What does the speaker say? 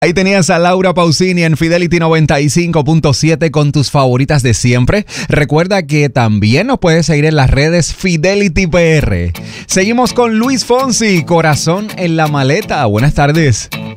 Ahí tenías a Laura Pausini en Fidelity 95.7 con tus favoritas de siempre. Recuerda que también nos puedes seguir en las redes Fidelity PR. Seguimos con Luis Fonsi, Corazón en la maleta. Buenas tardes.